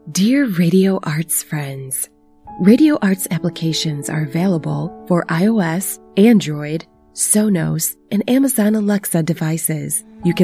Dear Radio Arts friends, Radio Arts applications are available for iOS, Android, Sonos, and Amazon Alexa devices. You can